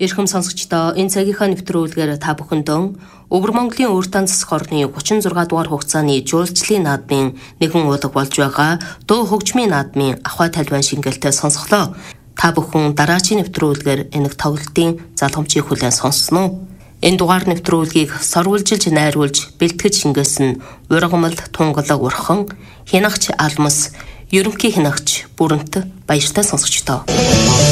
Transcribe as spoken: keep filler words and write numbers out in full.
Эрхэм сонсогчдоо энэ цагийнхаа нэвтрүүлгээр та бүхэндээ Өвөр Монголын Урьдчилан засаг орны гучин зургаадугаар хугацааны жуулчлалын наадмын нэгэн уулга болж байгаа дуу хөгжмийн наадмын ахуй тальван шингэлтэй сонсголоо. Та бүхэн дараагийн нэвтрүүлгээр энэ тоглолтын залгамжийг хүлээн сонссноо. Энэ дугаар нэвтрүүлгийг сорвуулжилж найруулж бэлтгэж шингээсэн Ургамал Тунгалаг Урхан, Хянагч Алмас, Ерөнхий хянагч Бүрэнт баяртай сонсогчдоо.